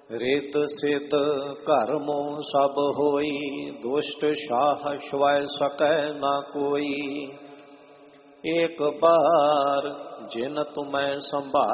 रेत सेत घर मोह सब होई, दुष्ट शाह छुआए सकै ना कोई। एक बार जिन तुम्हें संभाल